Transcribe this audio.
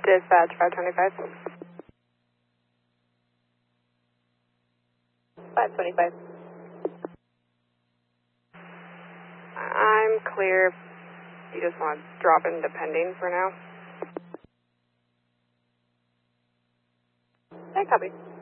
Dispatch 525. 525. I'm clear. You just want to drop in depending for now? I copy.